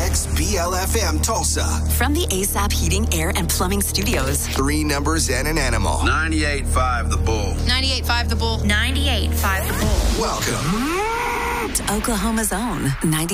WXBL-FM Tulsa. From the ASAP Heating, Air, and Plumbing Studios. 3 numbers and an animal. 98.5 The Bull. 98.5 The Bull. 98.5 The Bull. Welcome To Oklahoma's own 98.